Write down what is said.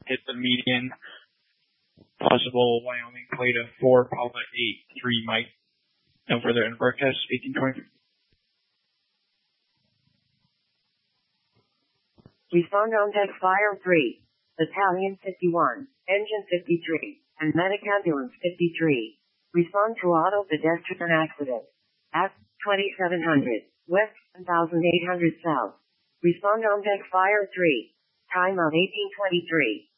hit the median. Possible Wyoming plate of 4, Paula 8, 3, Mike. No further in broadcast, 1820. Respond on deck fire 3, Battalion 51, Engine 53, and Medic Ambulance 53. Respond to auto pedestrian accident at 2700 West, 1800 South. Respond on deck fire 3, time of 1823.